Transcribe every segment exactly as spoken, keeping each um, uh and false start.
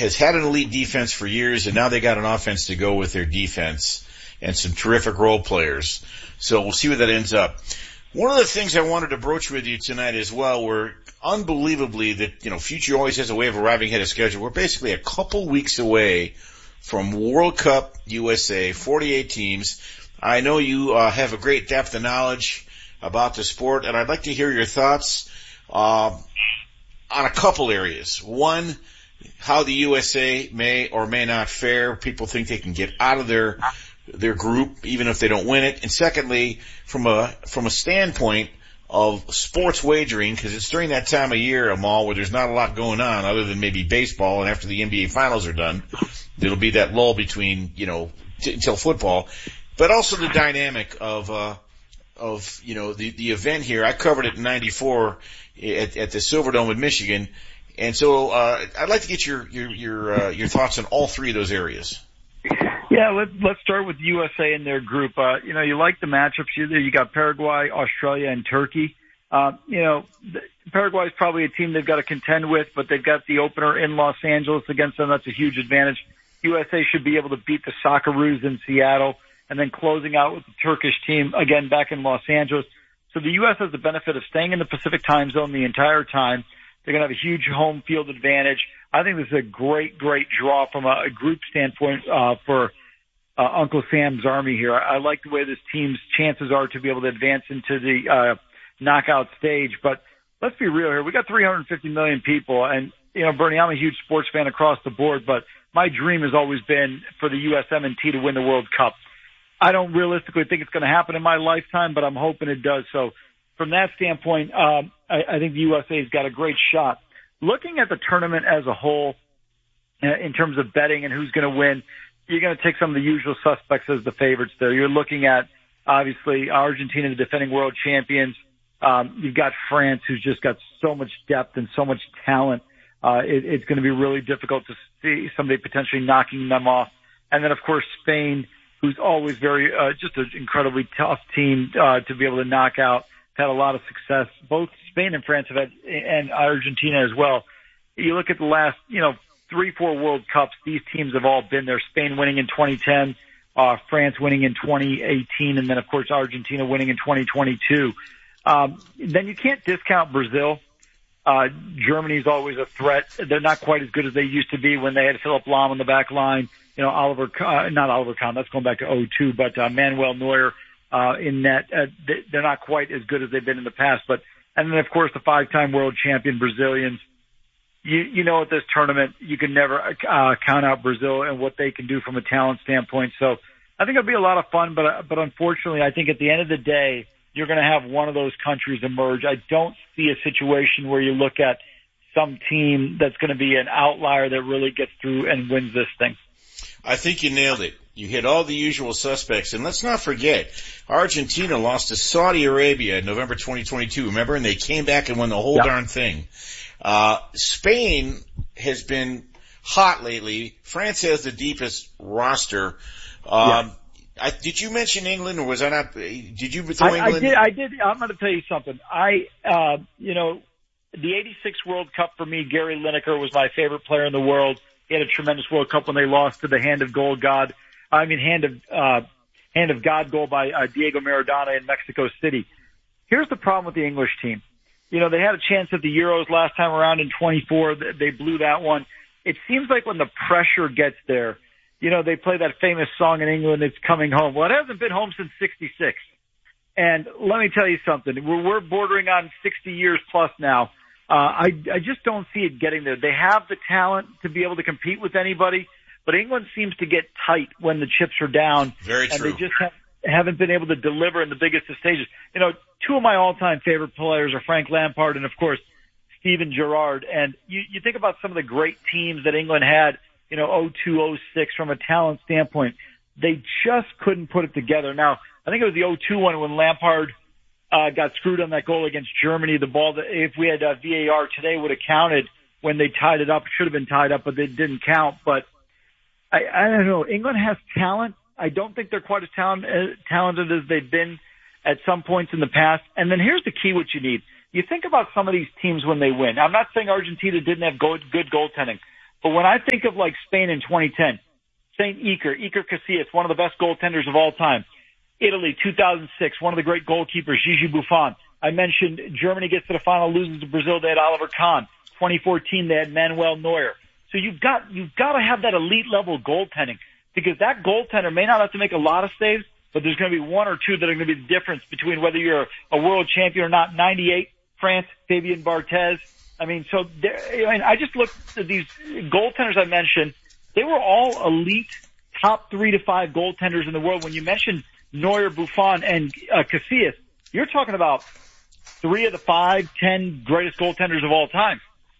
has had an elite defense for years, and now they got an offense to go with their defense and some terrific role players. So we'll see where that ends up. One of the things I wanted to broach with you tonight as well were unbelievably that, you know, future always has a way of arriving ahead of schedule. We're basically a couple weeks away from World Cup U S A, forty-eight teams. I know you uh, have a great depth of knowledge about the sport, and I'd like to hear your thoughts uh, on a couple areas. One, how the U S A may or may not fare. People think they can get out of their their group even if they don't win it. And secondly, from a from a standpoint of sports wagering, because it's during that time of year, Amal, where there's not a lot going on other than maybe baseball, and after the N B A finals are done, there'll be that lull between, you know, t- until football. But also the dynamic of, uh, of, you know, the, the event here. I covered it in ninety-four at, at the Silverdome in Michigan. And so, uh, I'd like to get your, your, your, uh, your thoughts on all three of those areas. Yeah, let, let's start with U S A and their group. Uh, you know, you like the matchups. You, you got Paraguay, Australia, and Turkey. Uh, you know, Paraguay is probably a team they've got to contend with, but they've got the opener in Los Angeles against them. That's a huge advantage. U S A should be able to beat the Socceroos in Seattle, and then closing out with the Turkish team, again, back in Los Angeles. So the U S has the benefit of staying in the Pacific time zone the entire time. They're going to have a huge home field advantage. I think this is a great, great draw from a, a group standpoint uh, for uh, Uncle Sam's Army here. I, I like the way this team's chances are to be able to advance into the uh, knockout stage. But let's be real here. We got three hundred fifty million people. And, you know, Bernie, I'm a huge sports fan across the board, but my dream has always been for the U S M N T to win the World Cup. I don't realistically think it's going to happen in my lifetime, but I'm hoping it does. So from that standpoint, um, I, I think the U S A's got a great shot. Looking at the tournament as a whole, uh, in terms of betting and who's going to win, you're going to take some of the usual suspects as the favorites there. You're looking at, obviously, Argentina, the defending world champions. Um, you've got France, who's just got so much depth and so much talent. Uh, it, it's going to be really difficult to see somebody potentially knocking them off. And then, of course, Spain, who's always very, uh, just an incredibly tough team, uh, to be able to knock out. Had a lot of success. Both Spain and France have had, and Argentina as well. You look at the last, you know, three, four World Cups, these teams have all been there. Spain winning in twenty ten, uh, France winning in twenty eighteen, and then, of course, Argentina winning in twenty twenty-two. Um, then you can't discount Brazil. Uh, Germany's always a threat. They're not quite as good as they used to be when they had Philip Lahm on the back line. You know, Oliver, uh, not Oliver Kahn, that's going back to oh two, but, uh, Manuel Neuer, uh, in net. Uh, they're not quite as good as they've been in the past, but, and then of course the five-time world champion Brazilians. You, you know, at this tournament, you can never, uh, count out Brazil and what they can do from a talent standpoint. So I think it'll be a lot of fun, but, but unfortunately, I think at the end of the day, you're going to have one of those countries emerge. I don't see a situation where you look at some team that's going to be an outlier that really gets through and wins this thing. I think you nailed it. You hit all the usual suspects. And let's not forget, Argentina lost to Saudi Arabia in November twenty twenty-two, remember? And they came back and won the whole yeah. darn thing. Uh, Spain has been hot lately. France has the deepest roster. Um, yeah. I, did you mention England, or was I not? Did you throw I, England? I did. I did. I'm going to tell you something. I, uh, you know, the eighty-six World Cup for me, Gary Lineker was my favorite player in the world. He had a tremendous World Cup when they lost to the hand of goal God. I mean, hand of uh, hand of God goal by uh, Diego Maradona in Mexico City. Here's the problem with the English team. You know, they had a chance at the Euros last time around in twenty-four. They blew that one. It seems like when the pressure gets there, you know, they play that famous song in England, "It's Coming Home." Well, it hasn't been home since sixty-six. And let me tell you something. We're, we're bordering on sixty years plus now. Uh, I, I just don't see it getting there. They have the talent to be able to compete with anybody, but England seems to get tight when the chips are down. Very true. And they just have, haven't been able to deliver in the biggest of stages. You know, two of my all-time favorite players are Frank Lampard and, of course, Steven Gerrard. And you, you think about some of the great teams that England had, you know, oh two, oh six from a talent standpoint. They just couldn't put it together. Now, I think it was the oh two one when Lampard uh, got screwed on that goal against Germany. The ball, that if we had uh, V A R today, would have counted when they tied it up. Should have been tied up, but they didn't count. But I, I don't know. England has talent. I don't think they're quite as talent, uh, talented as they've been at some points in the past. And then here's the key what you need. You think about some of these teams when they win. I'm not saying Argentina didn't have go- good goaltending, But when I think of like Spain in twenty ten, Saint Iker, Iker Casillas, one of the best goaltenders of all time. Italy, two thousand six, one of the great goalkeepers, Gigi Buffon. I mentioned Germany gets to the final, loses to Brazil. They had Oliver Kahn. twenty fourteen, they had Manuel Neuer. So you've got, you've got to have that elite level goaltending, because that goaltender may not have to make a lot of saves, but there's going to be one or two that are going to be the difference between whether you're a world champion or not. ninety-eight, France, Fabien Barthez. I mean, so there, I mean, I just looked at these goaltenders I mentioned. They were all elite, top three to five goaltenders in the world. When you mentioned Neuer, Buffon, and uh, Casillas, you're talking about three of the five, ten greatest goaltenders of all time.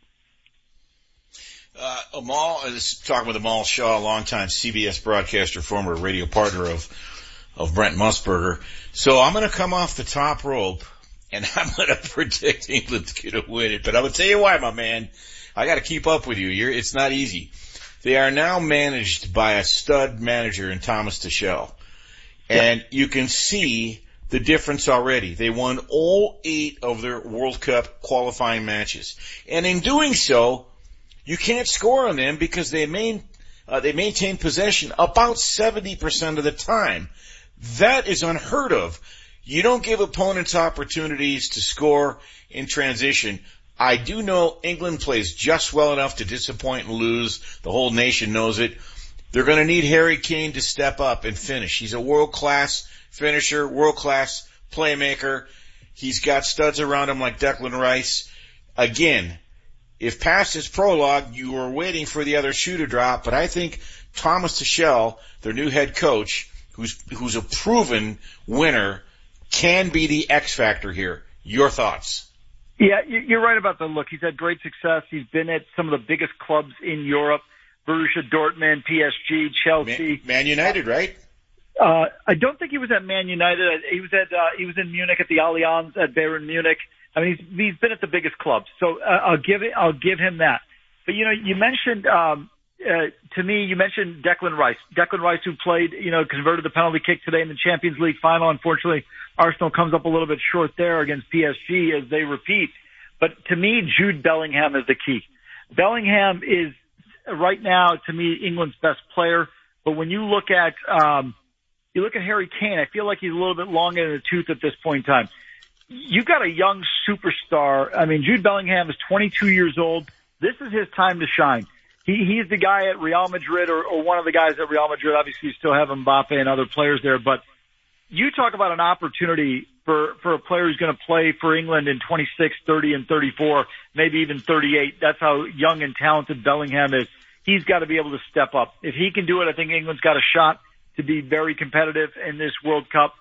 Uh, Amal, I was talking with Amal Shaw, a longtime C B S broadcaster, former radio partner of, of Brent Musburger. So I'm going to come off the top rope, and I'm going to predict England's going to win it. But I'm going to tell you why, my man. I got to keep up with you. You're, it's not easy. They are now managed by a stud manager in Thomas Tuchel. And yeah. You can see the difference already. They won all eight of their World Cup qualifying matches. And in doing so, you can't score on them because they main, uh, they maintain possession about seventy percent of the time. That is unheard of. You don't give opponents opportunities to score in transition. I do know England plays just well enough to disappoint and lose. The whole nation knows it. They're going to need Harry Kane to step up and finish. He's a world-class finisher, world-class playmaker. He's got studs around him like Declan Rice. Again, if past his prologue, you were waiting for the other shoe to drop, but I think Thomas Tuchel, their new head coach, who's who's a proven winner, can be the X factor here. Your thoughts? Yeah, you're right about the look. He's had great success. He's been at some of the biggest clubs in Europe: Borussia Dortmund, P S G, Chelsea, Man, Man United, right? Uh, I don't think he was at Man United. He was at uh, he was in Munich at the Allianz at Bayern Munich. I mean, he's, he's been at the biggest clubs, so uh, I'll give it. I'll give him that. But you know, you mentioned um, uh, to me, you mentioned Declan Rice. Declan Rice, who played, you know, converted the penalty kick today in the Champions League final. Unfortunately, Arsenal comes up a little bit short there against P S G as they repeat. But to me, Jude Bellingham is the key. Bellingham is right now, to me, England's best player. But when you look at um, you look at Harry Kane, I feel like he's a little bit long in the tooth at this point in time. You got a young superstar. I mean, Jude Bellingham is twenty-two years old. This is his time to shine. He, he's the guy at Real Madrid, or, or one of the guys at Real Madrid. Obviously, you still have Mbappe and other players there. But you talk about an opportunity for, for a player who's going to play for England in twenty-six, thirty, and thirty-four, maybe even thirty-eight. That's how young and talented Bellingham is. He's got to be able to step up. If he can do it, I think England's got a shot to be very competitive in this World Cup.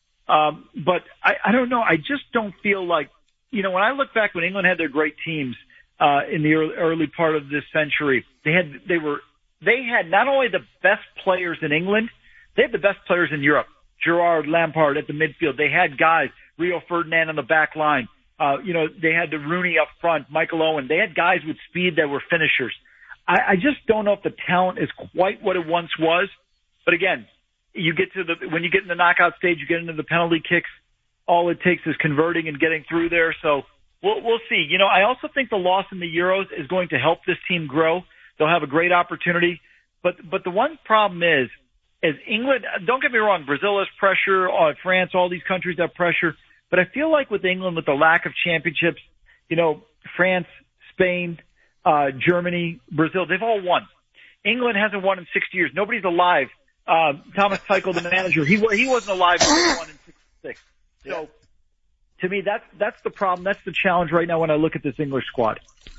Um, but I, I don't know. I just don't feel like, you know, when I look back when England had their great teams, uh, in the early, early part of this century, they had, they were, they had not only the best players in England, they had the best players in Europe. Gerrard, Lampard at the midfield. They had guys, Rio Ferdinand on the back line. Uh, you know, they had the Rooney up front, Michael Owen. They had guys with speed that were finishers. I, I just don't know if the talent is quite what it once was. But again, you get to the, when you get in the knockout stage, you get into the penalty kicks. All it takes is converting and getting through there. So we'll, we'll see. You know, I also think the loss in the Euros is going to help this team grow. They'll have a great opportunity. But, but the one problem is, is England, don't get me wrong, Brazil has pressure, uh, France, all these countries have pressure. But I feel like with England, with the lack of championships, you know, France, Spain, uh, Germany, Brazil, they've all won. England hasn't won in sixty years. Nobody's alive. Uh, Thomas Tuchel, the manager, he he wasn't alive when he won in sixty-six. So, to me, that's that's the problem. That's the challenge right now when I look at this English squad.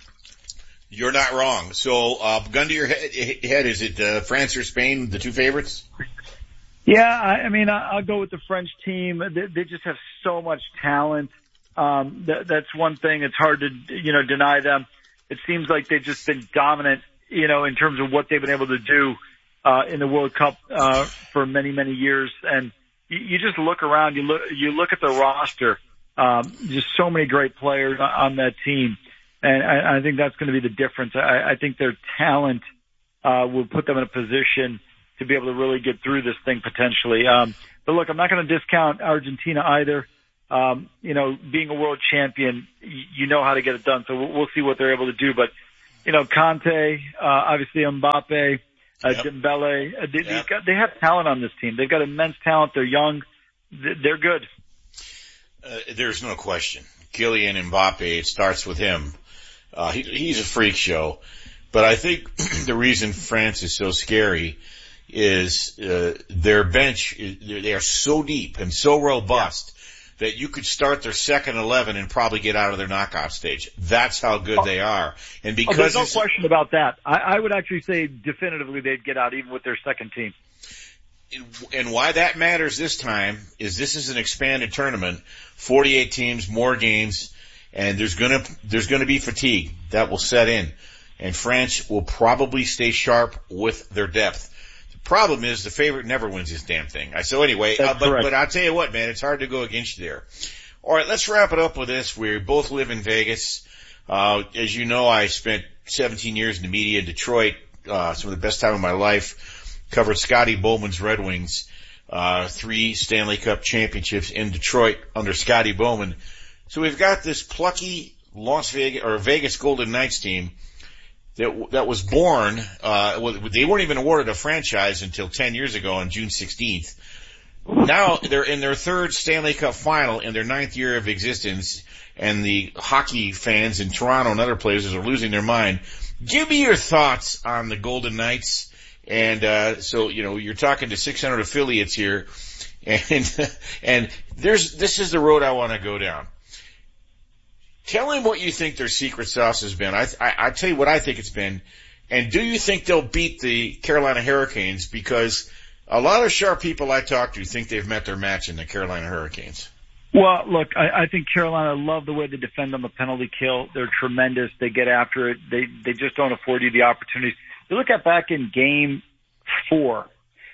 You're not wrong. So, uh, gun to your head, head is it uh, France or Spain, the two favorites? Yeah, I, I mean, I, I'll go with the French team. They, they just have so much talent. Um, that, that's one thing. It's hard to, you know, deny them. It seems like they've just been dominant, you know, in terms of what they've been able to do uh, in the World Cup uh, for many, many years. And you, you just look around, you look, you look at the roster. Um, just so many great players on that team. And I, I think that's going to be the difference. I, I think their talent uh, will put them in a position to be able to really get through this thing potentially. Um, but look, I'm not going to discount Argentina either. Um, you know, being a world champion, you know how to get it done. So we'll, we'll see what they're able to do. But you know, Conte, uh, obviously Mbappe, uh, Yep. Dembele. Uh, they, Yep. got, they have talent on this team. They've got immense talent. They're young. They're good. Uh, there's no question. Kylian Mbappe, it starts with him. Uh, he, he's a freak show. But I think the reason France is so scary is uh, their bench, is, they are so deep and so robust yeah. that you could start their second eleven and probably get out of their knockout stage. That's how good oh. they are. And because oh, there's no question about that. I, I would actually say definitively they'd get out even with their second team. And why that matters this time is this is an expanded tournament, forty-eight teams, more games, and there's gonna, there's gonna be fatigue that will set in. And France will probably stay sharp with their depth. The problem is the favorite never wins this damn thing. I, so anyway, uh, but, but I'll tell you what, man, it's hard to go against you there. All right, let's wrap it up with this. We both live in Vegas. Uh, as you know, I spent seventeen years in the media in Detroit, uh, some of the best time of my life. Covered Scotty Bowman's Red Wings, uh, three Stanley Cup championships in Detroit under Scotty Bowman. So we've got this plucky Las Vegas, or Vegas Golden Knights team that, that was born, uh, well, they weren't even awarded a franchise until ten years ago on June sixteenth. Now they're in their third Stanley Cup final in their ninth year of existence, and the hockey fans in Toronto and other places are losing their mind. Give me your thoughts on the Golden Knights. And, uh, so, you know, you're talking to six hundred affiliates here, and, and there's, this is the road I want to go down. Tell him what you think their secret sauce has been. I, I, I'll tell you what I think it's been. And do you think they'll beat the Carolina Hurricanes? Because a lot of sharp people I talk to think they've met their match in the Carolina Hurricanes. Well, look, I, I think Carolina love the way they defend on the penalty kill. They're tremendous. They get after it. They, they just don't afford you the opportunities. You look at back in game four,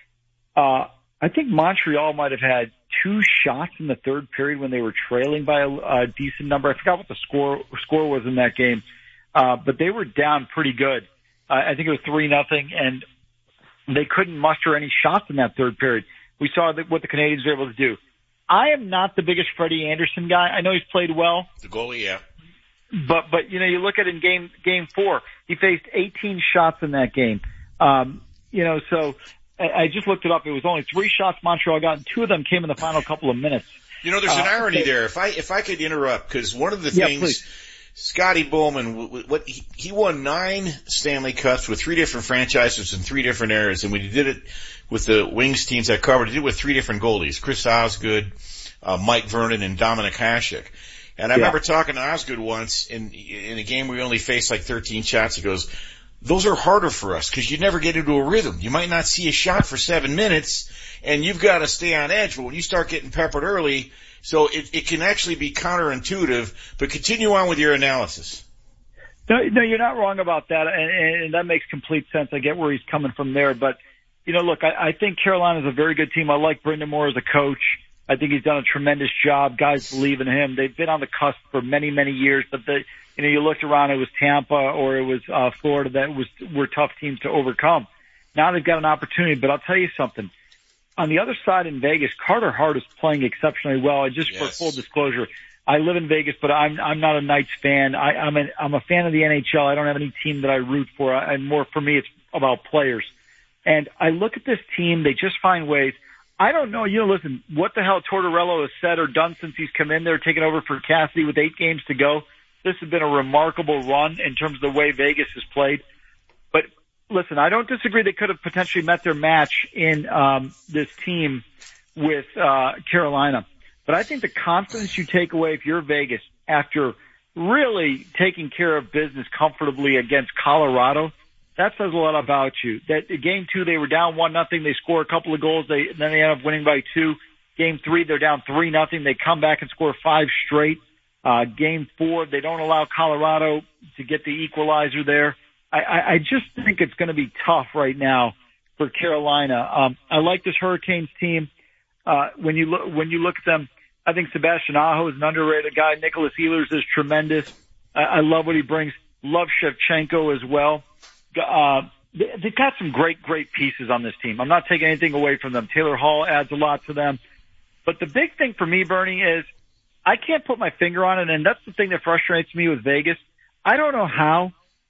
uh, I think Montreal might have had two shots in the third period when they were trailing by a, a decent number. I forgot what the score score was in that game, uh, but they were down pretty good. Uh, I think it was three nothing, and they couldn't muster any shots in that third period. We saw that what the Canadians were able to do. I am not the biggest Freddie Anderson guy. I know he's played well. The goalie, yeah. But, but, you know, you look at it in game, game four, he faced eighteen shots in that game. Um, you know, so I, I just looked it up. It was only three shots Montreal got, and two of them came in the final couple of minutes. You know, there's an uh, irony so, there. If I, if I could interrupt, cause one of the yeah, things, please. Scotty Bowman, what, he, he won nine Stanley Cups with three different franchises in three different eras, and when he did it with the Wings teams I covered, he did it with three different goalies, Chris Osgood, uh, Mike Vernon, and Dominic Hasek. And I yeah. remember talking to Osgood once in in a game where we only faced like thirteen shots. He goes, those are harder for us because you never get into a rhythm. You might not see a shot for seven minutes, and you've got to stay on edge. But when you start getting peppered early, so it, it can actually be counterintuitive. But continue on with your analysis. No, no, you're not wrong about that, and, and that makes complete sense. I get where he's coming from there. But, you know, look, I, I think Carolina's a very good team. I like Brendan Moore as a coach. I think he's done a tremendous job. Guys believe in him. They've been on the cusp for many, many years. But the, you know, you looked around, it was Tampa or it was uh, Florida that was were tough teams to overcome. Now they've got an opportunity. But I'll tell you something. On the other side in Vegas, Carter Hart is playing exceptionally well. And just yes. for full disclosure, I live in Vegas, but I'm I'm not a Knights fan. I, I'm a I'm a fan of the N H L. I don't have any team that I root for. And more for me, it's about players. And I look at this team; they just find ways. I don't know. You know, listen, what the hell Tortorella has said or done since he's come in there, taking over for Cassidy with eight games to go. This has been a remarkable run in terms of the way Vegas has played. But listen, I don't disagree. They could have potentially met their match in um, this team with uh, Carolina. But I think the confidence you take away if you're Vegas after really taking care of business comfortably against Colorado, that says a lot about you. That game two, they were down one nothing. They score a couple of goals. They then they end up winning by two. Game three, they're down three nothing. They come back and score five straight. Uh, game four, they don't allow Colorado to get the equalizer there. I, I, I just think it's going to be tough right now for Carolina. Um, I like this Hurricanes team. Uh, when you look when you look at them, I think Sebastian Aho is an underrated guy. Nicholas Ehlers is tremendous. I, I love what he brings. Love Shevchenko as well. Uh, they, they've got some great, great pieces on this team. I'm not taking anything away from them. Taylor Hall adds a lot to them. But the big thing for me, Bernie, is I can't put my finger on it, and that's the thing that frustrates me with Vegas. I don't know how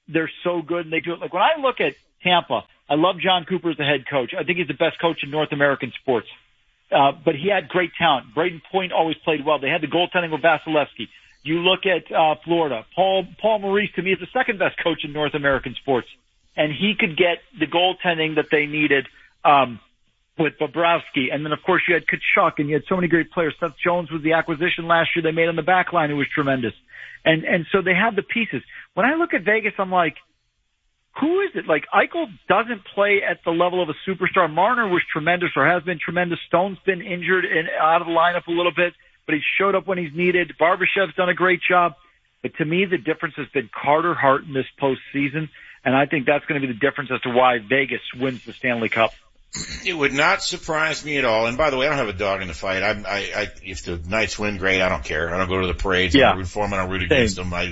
they're so good and they do it. Like when I look at Tampa, I love John Cooper as the head coach. I think he's the best coach in North American sports. Uh, but he had great talent. Braden Point always played well. They had the goaltending with Vasilevsky. You look at, uh, Florida. Paul, Paul Maurice to me is the second best coach in North American sports. And he could get the goaltending that they needed, um, with Bobrovsky. And then of course you had Tkachuk and you had so many great players. Seth Jones was the acquisition last year they made on the back line who was tremendous. And, and so they have the pieces. When I look at Vegas, I'm like, who is it? Like, Eichel doesn't play at the level of a superstar. Marner was tremendous or has been tremendous. Stone's been injured and out of the lineup a little bit, but he showed up when he's needed. Barbashev's done a great job. But to me, the difference has been Carter Hart in this postseason, and I think that's going to be the difference as to why Vegas wins the Stanley Cup. It would not surprise me at all. And by the way, I don't have a dog in the fight. I, I, I if the Knights win, great. I don't care. I don't go to the parades. Yeah. I don't root for them. I don't root against Same. them. I,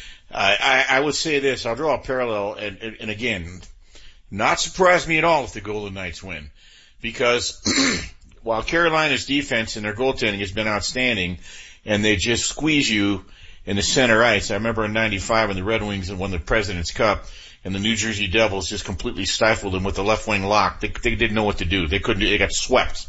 I, I would say this. I'll draw a parallel. And, and, and again, not surprise me at all if the Golden Knights win, because while Carolina's defense and their goaltending has been outstanding, and they just squeeze you in the center ice. I remember in ninety-five when the Red Wings won the President's Cup. And the New Jersey Devils just completely stifled them with the left wing lock. They, they didn't know what to do. They couldn't. They got swept.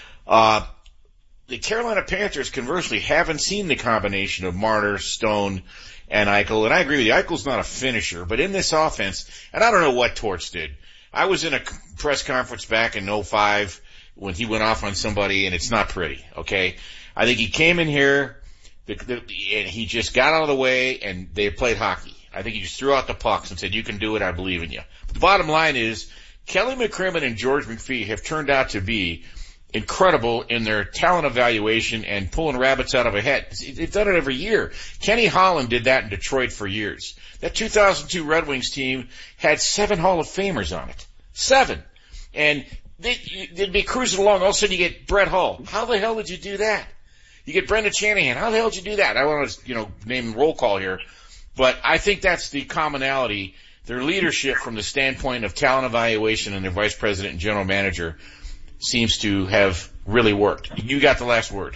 Uh, the Carolina Panthers, conversely, haven't seen the combination of Marner, Stone, and Eichel. And I agree with you. Eichel's not a finisher, but in this offense, and I don't know what Torts did. I was in a press conference back in oh five when he went off on somebody, and it's not pretty. Okay, I think he came in here, the, the, and he just got out of the way, and they played hockey. I think he just threw out the pucks and said, you can do it, I believe in you. But the bottom line is, Kelly McCrimmon and George McPhee have turned out to be incredible in their talent evaluation and pulling rabbits out of a hat. They've done it every year. Kenny Holland did that in Detroit for years. That two thousand two Red Wings team had seven Hall of Famers on it. Seven. And they, they'd be cruising along, all of a sudden you get Brett Hull. How the hell did you do that? You get Brendan Shanahan. How the hell did you do that? I want to, you know, name roll call here. But I think that's the commonality. Their leadership from the standpoint of talent evaluation and their vice president and general manager seems to have really worked. You got the last word.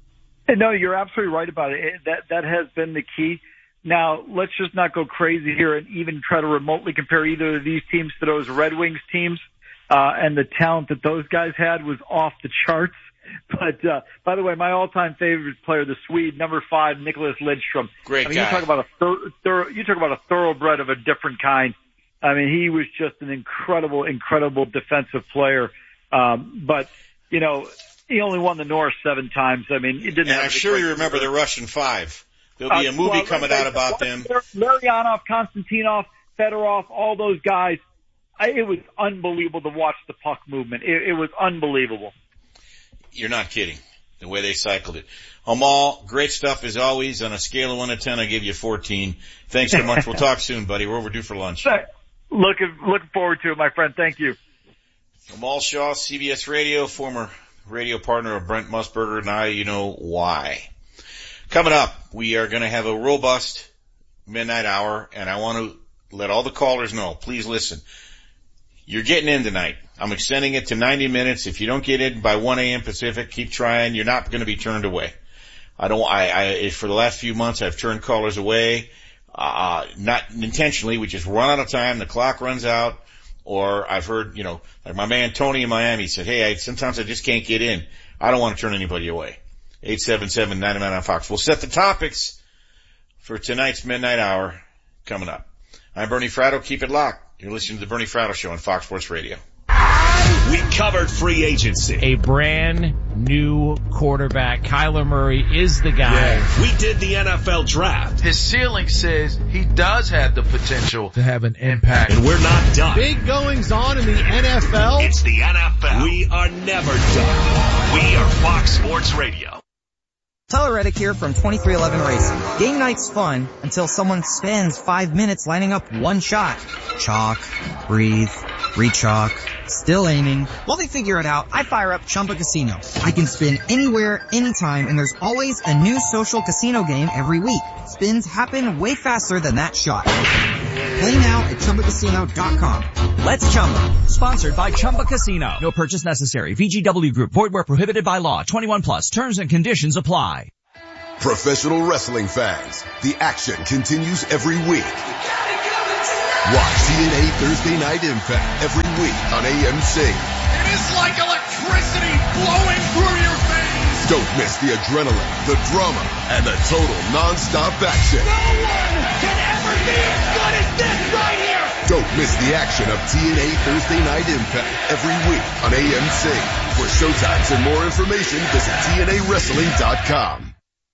No, you're absolutely right about it. That, that has been the key. Now, let's just not go crazy here and even try to remotely compare either of these teams to those Red Wings teams. Uh, and the talent that those guys had was off the charts. But, uh, by the way, my all-time favorite player, the Swede, number five, Nicholas Lidstrom. Great I mean, guy. You talk about a thor- thor- you talk about a thoroughbred of a different kind. I mean, he was just an incredible, incredible defensive player. Um, but, you know, he only won the Norris seven times. I mean, he didn't and have I'm sure you remember the Russian Five. There'll be a movie uh, well, coming out about them. Larionov, Konstantinov, Fedorov, all those guys. I, it was unbelievable to watch the puck movement. It, it was unbelievable. You're not kidding. The way they cycled it. Amal, great stuff as always. On a scale of one to ten, I give you fourteen. Thanks so much. We'll talk soon, buddy. We're overdue for lunch. Looking, looking forward to it, my friend. Thank you. Amal Shaw, C B S Radio, former radio partner of Brent Musburger. Now you know why. Coming up, we are going to have a robust midnight hour, and I want to let all the callers know. Please listen. You're getting in tonight. I'm extending it to ninety minutes. If you don't get in by one a.m. Pacific, keep trying. You're not going to be turned away. I don't, I, I, for the last few months, I've turned callers away, uh, not intentionally. We just run out of time. The clock runs out. Or I've heard, you know, like my man Tony in Miami said, hey, I, sometimes I just can't get in. I don't want to turn anybody away. eight seven seven, nine nine on Fox. We'll set the topics for tonight's midnight hour coming up. I'm Bernie Fratto. Keep it locked. You're listening to the Bernie Fratto Show on Fox Sports Radio. We covered free agency. A brand new quarterback. Kyler Murray is the guy. Yeah. We did the N F L draft. His ceiling says he does have the potential to have an impact. And we're not done. Big goings on in the N F L. It's the N F L. We are never done. We are Fox Sports Radio. Tyler Reddick here from twenty-three eleven Racing. Game night's fun until someone spends five minutes lining up one shot. Chalk, breathe, re-chalk, still aiming. While they figure it out, I fire up Chumba Casino. I can spin anywhere, anytime, and there's always a new social casino game every week. Spins happen way faster than that shot. Play now at Chumba Casino dot com. Let's Chumba. Sponsored by Chumba Casino. No purchase necessary. V G W Group. Void where prohibited by law. twenty-one plus. Terms and conditions apply. Professional wrestling fans, the action continues every week. Watch T N A Thursday Night Impact every week on A M C. It is like electricity blowing through your veins. Don't miss the adrenaline, the drama, and the total non-stop action. No one can ever be as good as this right here. Don't miss the action of T N A Thursday Night Impact every week on A M C. For showtimes and more information, visit T N A wrestling dot com.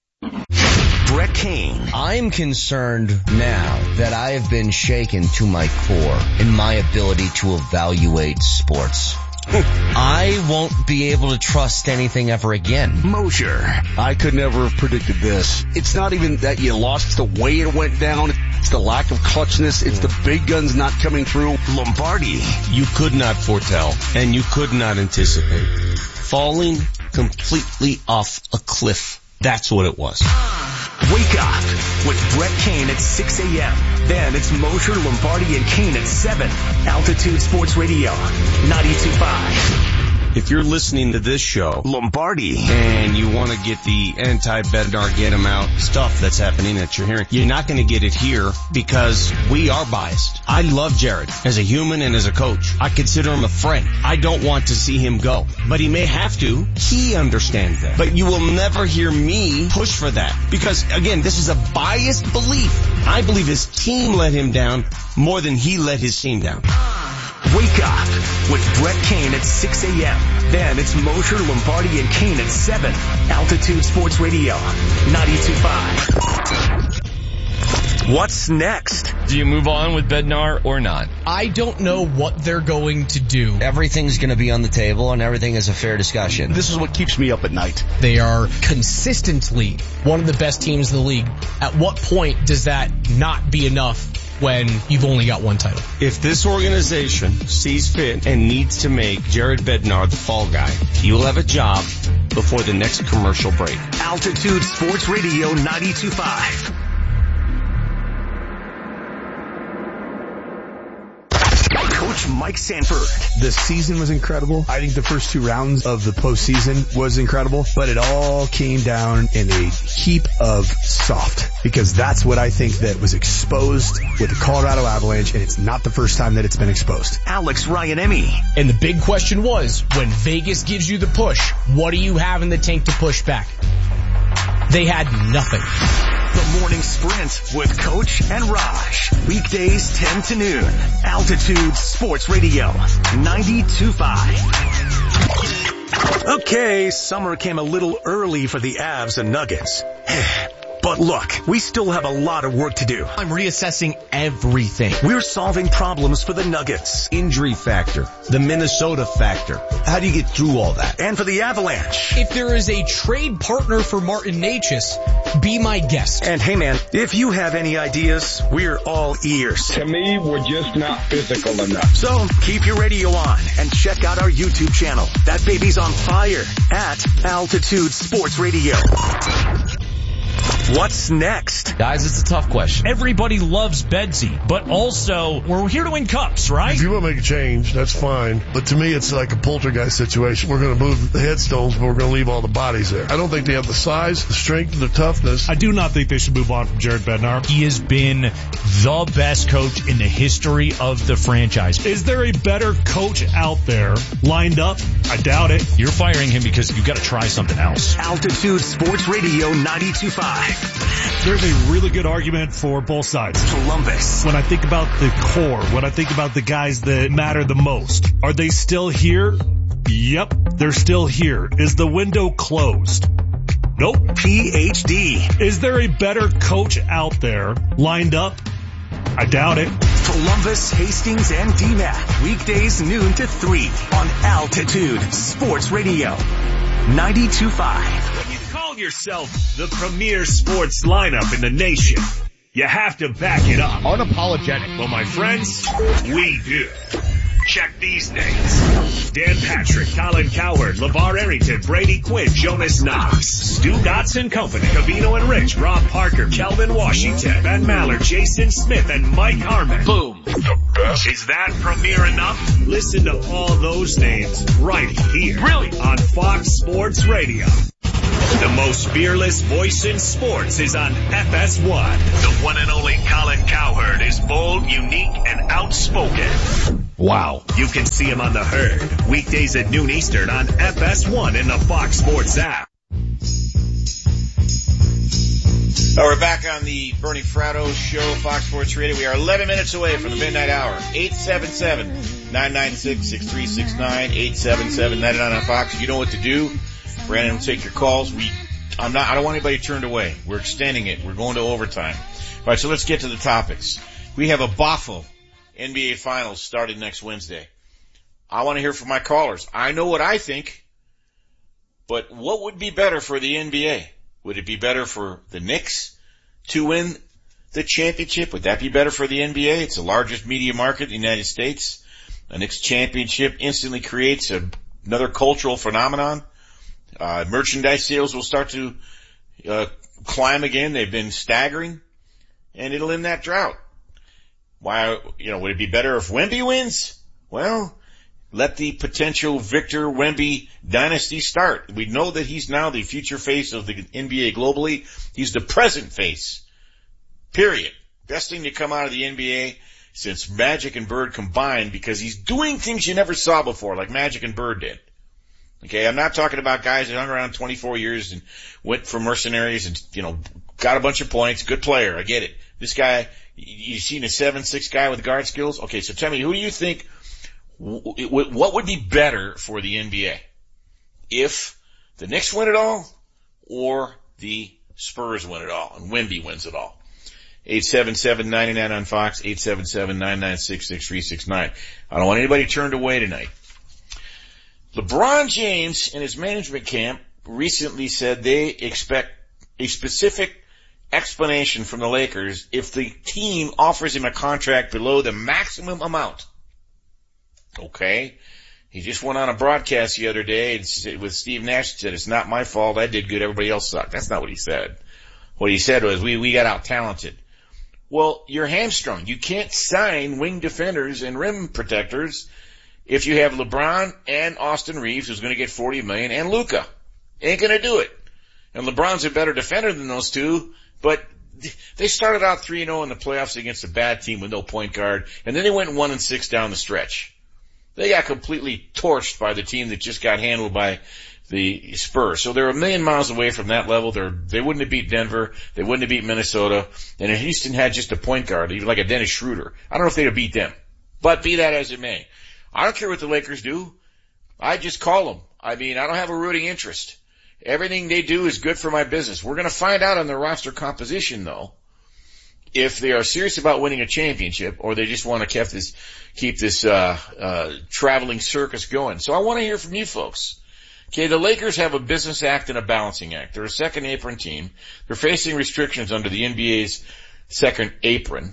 Brett Kane. I'm concerned now that I have been shaken to my core in my ability to evaluate sports. I won't be able to trust anything ever again. Mosher. I could never have predicted this. It's not even that you lost, it's the way it went down. It's the lack of clutchness. It's the big guns not coming through. Lombardi. You could not foretell, and you could not anticipate. Falling completely off a cliff. That's what it was. Wake up with Brett Kane at six a.m. Then it's Mosher, Lombardi, and Kane at seven. Altitude Sports Radio, ninety-two point five. If you're listening to this show, Lombardi, and you want to get the anti-Bednar, get him out stuff that's happening that you're hearing, you're not going to get it here because we are biased. I love Jared as a human and as a coach. I consider him a friend. I don't want to see him go, but he may have to. He understands that. But you will never hear me push for that because, again, this is a biased belief. I believe his team let him down more than he let his team down. Wake up with Brett Kane at six a.m. Then it's Mosher, Lombardi, and Kane at seven. Altitude Sports Radio, ninety-two point five. What's next? Do you move on with Bednar or not? I don't know what they're going to do. Everything's going to be on the table and everything is a fair discussion. This is what keeps me up at night. They are consistently one of the best teams in the league. At what point does that not be enough when you've only got one title? If this organization sees fit and needs to make Jared Bednar the fall guy, you'll have a job before the next commercial break. Altitude Sports Radio ninety-two point five. Coach Mike Sanford. The season was incredible. I think the first two rounds of the postseason was incredible, but it all came down in a heap of soft because that's what I think that was exposed with the Colorado Avalanche, and it's not the first time that it's been exposed. Alex Ryan-Emmy. And the big question was, when Vegas gives you the push, what do you have in the tank to push back? They had nothing. The Morning Sprint with Coach and Raj. Weekdays ten to noon. Altitude Sports Radio, ninety-two point five. Okay, summer came a little early for the Avs and Nuggets. But look, we still have a lot of work to do. I'm reassessing everything. We're solving problems for the Nuggets. Injury factor, the Minnesota factor. How do you get through all that? And for the Avalanche. If there is a trade partner for Martin Necas, be my guest. And hey man, if you have any ideas, we're all ears. To me, we're just not physical enough. So keep your radio on and check out our YouTube channel. That baby's on fire at Altitude Sports Radio. What's next? Guys, it's a tough question. Everybody loves Bedsy, but also we're here to win cups, right? If you want to make a change, that's fine. But to me, it's like a poltergeist situation. We're going to move the headstones, but we're going to leave all the bodies there. I don't think they have the size, the strength, the toughness. I do not think they should move on from Jared Bednar. He has been the best coach in the history of the franchise. Is there a better coach out there lined up? I doubt it. You're firing him because you've got to try something else. Altitude Sports Radio ninety-two point five. There's a really good argument for both sides. Columbus. When I think about the core, when I think about the guys that matter the most, are they still here? Yep, they're still here. Is the window closed? Nope. P H D. Is there a better coach out there lined up? I doubt it. Columbus, Hastings, and D M A C. Weekdays noon to three on Altitude Sports Radio ninety-two point five. Call yourself the premier sports lineup in the nation. You have to back it up. Unapologetic. Well, my friends, we do. Check these names. Dan Patrick, Colin Cowherd, LeVar Arrington, Brady Quinn, Jonas Knox, Stu Dotson Company, Cavino and Rich, Rob Parker, Kelvin Washington, Ben Maller, Jason Smith, and Mike Harmon. Boom. The best. Is that premier enough? Listen to all those names right here. Brilliant. On Fox Sports Radio. The most fearless voice in sports is on F S one. The one and only Colin Cowherd is bold, unique, and outspoken. Wow. You can see him on The Herd, weekdays at noon Eastern on F S one and the Fox Sports app. Oh, we're back on the Bernie Fratto Show, Fox Sports Radio. We are eleven minutes away from the midnight hour. eight seven seven, nine nine six, six three six nine, eight seven seven, nine nine on Fox. You know what to do. Brandon will take your calls. We, I'm not, I don't want anybody turned away. We're extending it. We're going to overtime. All right, so let's get to the topics. We have a B A F L N B A Finals starting next Wednesday. I want to hear from my callers. I know what I think, but what would be better for the N B A? Would it be better for the Knicks to win the championship? Would that be better for the N B A? It's the largest media market in the United States. A Knicks championship instantly creates a, another cultural phenomenon. Uh, merchandise sales will start to uh, climb again. They've been staggering, and it'll end that drought. Why, you know, would it be better if Wemby wins? Well, let the potential Victor Wemby dynasty start. We know that he's now the future face of the N B A globally. He's the present face. Period. Best thing to come out of the N B A since Magic and Bird combined, because he's doing things you never saw before, like Magic and Bird did. Okay, I'm not talking about guys that hung around twenty-four years and went for mercenaries and, you know, got a bunch of points. Good player. I get it. This guy, you've seen a seven six guy with guard skills? Okay, so tell me, who do you think, what would be better for the N B A? If the Knicks win it all or the Spurs win it all and Wemby wins it all? eight seven seven, nine nine on Fox, eight seven seven, nine nine six, six three six nine. I don't want anybody turned away tonight. LeBron James and his management camp recently said they expect a specific explanation from the Lakers if the team offers him a contract below the maximum amount. Okay. He just went on a broadcast the other day and said, with Steve Nash, said, it's not my fault. I did good. Everybody else sucked. That's not what he said. What he said was, we, we got out talented. Well, you're hamstrung. You can't sign wing defenders and rim protectors if you have LeBron and Austin Reeves, who's going to get forty million dollars, and Luka. Ain't going to do it. And LeBron's a better defender than those two, but they started out three and oh in the playoffs against a bad team with no point guard, and then they went one and six down the stretch. They got completely torched by the team that just got handled by the Spurs. So they're a million miles away from that level. They're, they wouldn't have beat Denver. They wouldn't have beat Minnesota. And if Houston had just a point guard, even like a Dennis Schroeder, I don't know if they'd have beat them. But be that as it may, I don't care what the Lakers do. I just call them. I mean, I don't have a rooting interest. Everything they do is good for my business. We're going to find out on their roster composition, though, if they are serious about winning a championship or they just want to keep this, keep this, uh, uh, traveling circus going. So I want to hear from you folks. Okay, the Lakers have a business act and a balancing act. They're a second apron team. They're facing restrictions under the N B A's second apron.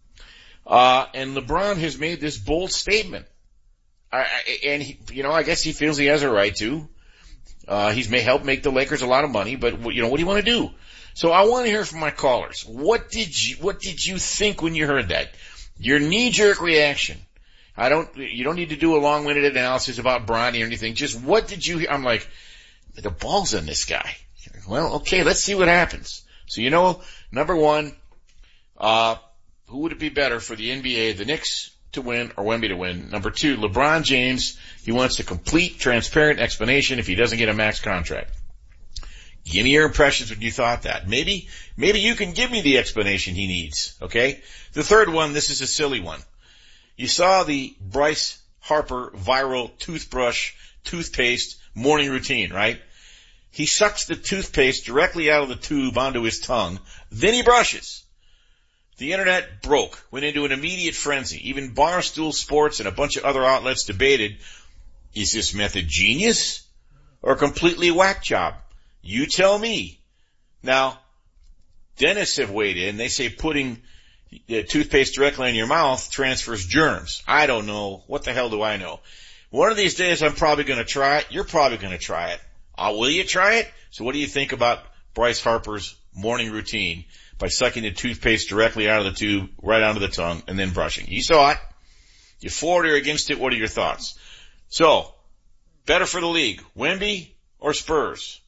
Uh, and LeBron has made this bold statement. I, I, and he, you know, I guess he feels he has a right to. Uh, he's may help make the Lakers a lot of money, but you know, what do you want to do? So I want to hear from my callers. What did you, what did you think when you heard that? Your knee-jerk reaction. I don't, you don't need to do a long-winded analysis about Bronny or anything. Just what did you hear? I'm like, the ball's on this guy. Well, okay, let's see what happens. So you know, number one, uh, who would it be better for the N B A, the Knicks to win or Wemby to win? Number two, LeBron James, he wants a complete, transparent explanation if he doesn't get a max contract. Give me your impressions when you thought that. Maybe, maybe you can give me the explanation he needs, okay? The third one, this is a silly one. You saw the Bryce Harper viral toothbrush, toothpaste morning routine, right? He sucks the toothpaste directly out of the tube onto his tongue, then he brushes. The internet broke, went into an immediate frenzy. Even Barstool Sports and a bunch of other outlets debated, is this method genius or completely whack job? You tell me. Now, dentists have weighed in. They say putting the toothpaste directly in your mouth transfers germs. I don't know. What the hell do I know? One of these days I'm probably going to try it. You're probably going to try it. Uh, will you try it? So what do you think about Bryce Harper's morning routine by sucking the toothpaste directly out of the tube, right onto the tongue, and then brushing? You saw it. You for it or against it? What are your thoughts? So, better for the league, Wemby or Spurs?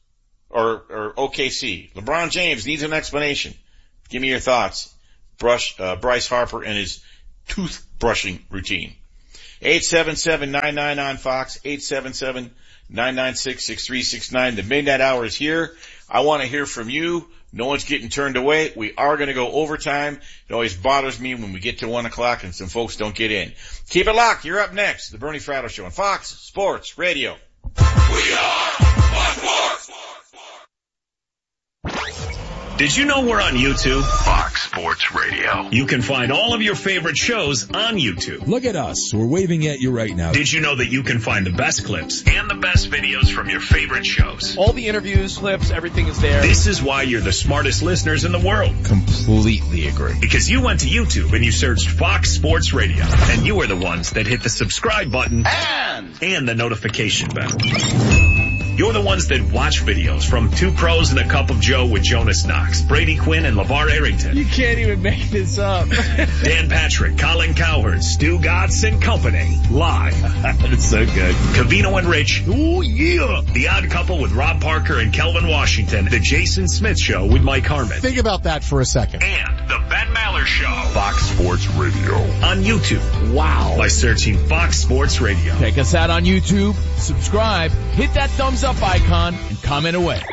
or, or O K C? LeBron James needs an explanation. Give me your thoughts. Brush, uh, Bryce Harper and his toothbrushing routine. eight seven seven, nine nine nine, Fox, eight seven seven, nine nine six, six three six nine. The midnight hour is here. I want to hear from you. No one's getting turned away. We are going to go overtime. It always bothers me when we get to one o'clock and some folks don't get in. Keep it locked. You're up next. The Bernie Fratto Show on Fox Sports Radio. We are Fox Sports. Did you know we're on YouTube? Fox Sports Radio. You can find all of your favorite shows on YouTube. Look at us. We're waving at you right now. Did you know that you can find the best clips and the best videos from your favorite shows? All the interviews, clips, everything is there. This is why you're the smartest listeners in the world. Completely agree. Because you went to YouTube and you searched Fox Sports Radio. And you are the ones that hit the subscribe button and, and the notification bell. You're the ones that watch videos from Two Pros and a Cup of Joe with Jonas Knox, Brady Quinn, and LeVar Arrington. You can't even make this up. Dan Patrick, Colin Cowherd, Stu Gatz and Company, live. It's so good. Covino and Rich. Oh, yeah. The Odd Couple with Rob Parker and Kelvin Washington. The Jason Smith Show with Mike Harmon. Think about that for a second. And the Ben Maller Show. Fox Sports Radio. On YouTube. Wow. By searching Fox Sports Radio. Check us out on YouTube. Subscribe. Hit that thumbs up icon and comment away.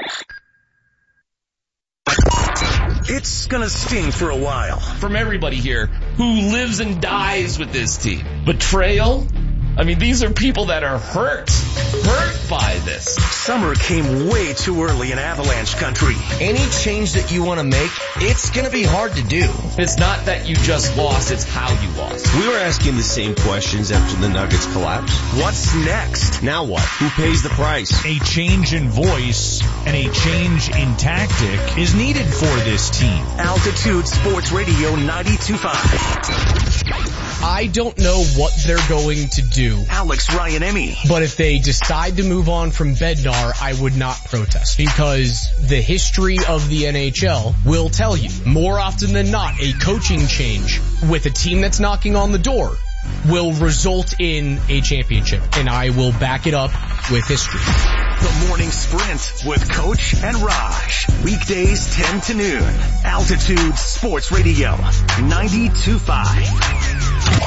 It's gonna sting for a while. From everybody here who lives and dies with this team. Betrayal? I mean, these are people that are hurt, hurt by this. Summer came way too early in Avalanche country. Any change that you want to make, it's going to be hard to do. It's not that you just lost, it's how you lost. We were asking the same questions after the Nuggets collapsed. What's next? Now what? Who pays the price? A change in voice and a change in tactic is needed for this team. Altitude Sports Radio ninety-two point five. I don't know what they're going to do. Alex Ryan-Emmy. But if they decide to move on from Bednar, I would not protest. Because the history of the N H L will tell you, more often than not, a coaching change with a team that's knocking on the door will result in a championship. And I will back it up with history. The Morning Sprint with Coach and Raj. Weekdays ten to noon. Altitude Sports Radio ninety-two point five.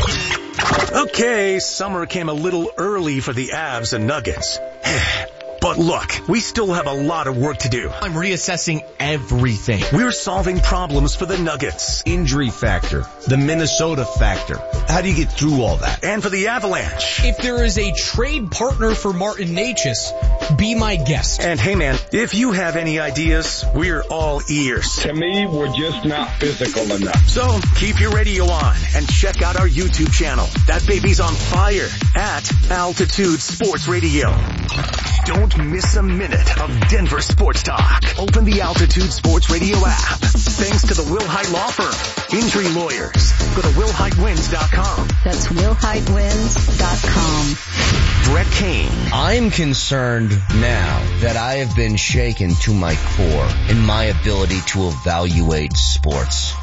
Okay, summer came a little early for the Avs and Nuggets. But look, we still have a lot of work to do. I'm reassessing everything. We're solving problems for the Nuggets. Injury factor. The Minnesota factor. How do you get through all that? And for the Avalanche. If there is a trade partner for Martin Necas, be my guest. And hey man, if you have any ideas, we're all ears. To me, we're just not physical enough. So keep your radio on and check out our YouTube channel. That baby's on fire at Altitude Sports Radio. Don't miss a minute of Denver sports talk. Open the Altitude Sports Radio app. Thanks to the Will Height Law Firm. Injury lawyers. Go to will height wins dot com. That's will height wins dot com. Brett Kane. I'm concerned now that I have been shaken to my core in my ability to evaluate sports.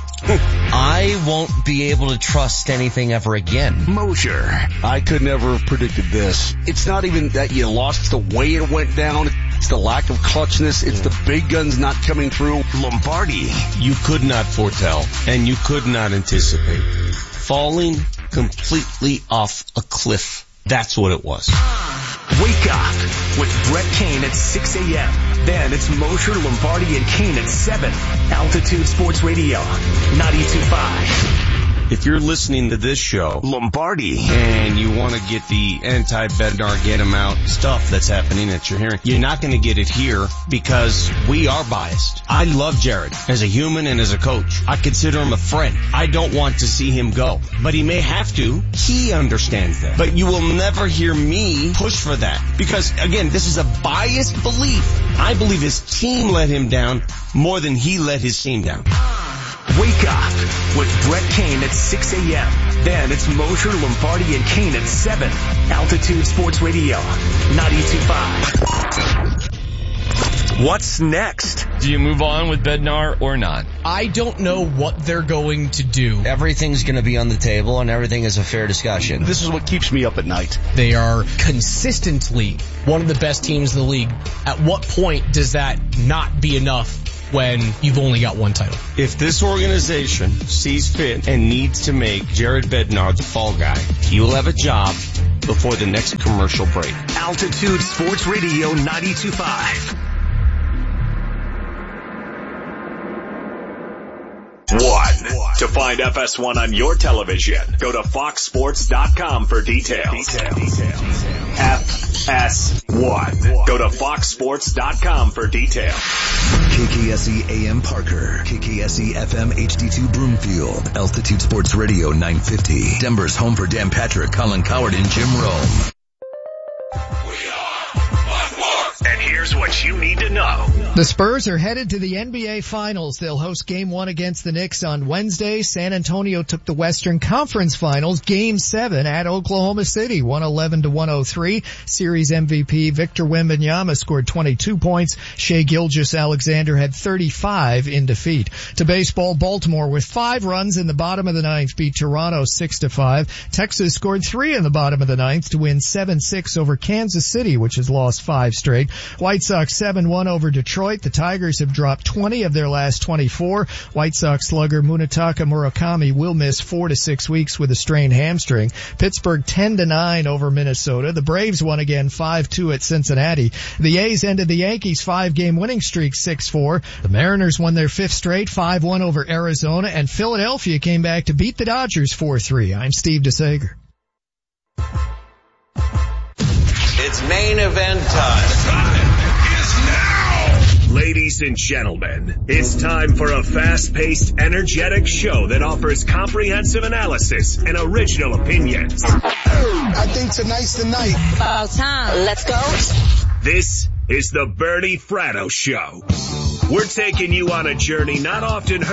I won't be able to trust anything ever again. Mosier. I could never have predicted this. It's not even that you lost, it's the way it went down. It's the lack of clutchness. It's the big guns not coming through. Lombardi. You could not foretell, and you could not anticipate. Falling completely off a cliff. That's what it was. Wake up with Brett Kane at six a.m. Then it's Mosher, Lombardi, and Kane at seven. Altitude Sports Radio, ninety-two point five. If you're listening to this show, Lombardi, and you want to get the anti-Bednar, get him out stuff that's happening that you're hearing, you're not going to get it here because we are biased. I love Jared as a human and as a coach. I consider him a friend. I don't want to see him go, but he may have to. He understands that. But you will never hear me push for that because, again, this is a biased belief. I believe his team let him down more than he let his team down. Wake up with Brett Kane at six a.m. Then it's Mosher, Lombardi, and Kane at seven. Altitude Sports Radio, ninety-two point five. What's next? Do you move on with Bednar or not? I don't know what they're going to do. Everything's going to be on the table and everything is a fair discussion. This is what keeps me up at night. They are consistently one of the best teams in the league. At what point does that not be enough when you've only got one title? If this organization sees fit and needs to make Jared Bednar the fall guy, he will have a job before the next commercial break. Altitude Sports Radio ninety-two point five. One. To find F S one on your television, go to fox sports dot com for details. Details. F S one. Go to fox sports dot com for details. K K S E A M Parker, K K S E F M H D two Broomfield, Altitude Sports Radio nine fifty, Denver's home for Dan Patrick, Colin Coward, and Jim Rome. And here's what you need to know. The Spurs are headed to the N B A Finals. They'll host Game one against the Knicks on Wednesday. San Antonio took the Western Conference Finals, Game seven at Oklahoma City, one eleven to one oh three. Series M V P Victor Wembanyama scored twenty-two points. Shai Gilgeous-Alexander had thirty-five in defeat. To baseball, Baltimore with five runs in the bottom of the ninth beat Toronto six to five. Texas scored three in the bottom of the ninth to win seven six over Kansas City, which has lost five straight. White Sox seven one over Detroit. The Tigers have dropped twenty of their last twenty-four. White Sox slugger Munetaka Murakami will miss four to six weeks with a strained hamstring. Pittsburgh ten to nine over Minnesota. The Braves won again five two at Cincinnati. The A's ended the Yankees five-game winning streak six four. The Mariners won their fifth straight five one over Arizona, and Philadelphia came back to beat the Dodgers four three. I'm Steve DeSager. It's main event time. Ladies and gentlemen, it's time for a fast-paced, energetic show that offers comprehensive analysis and original opinions. I think tonight's the night. About time. Let's go. This is the Bernie Fratto Show. We're taking you on a journey not often heard